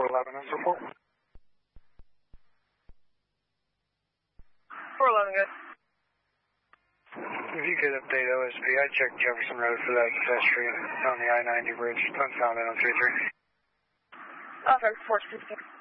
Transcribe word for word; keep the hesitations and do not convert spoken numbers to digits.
four eleven on support. four eleven, good. If you could update O S P, I checked Jefferson Road for that pedestrian on the I ninety bridge. Unfound it on three three. Okay, four fifteen.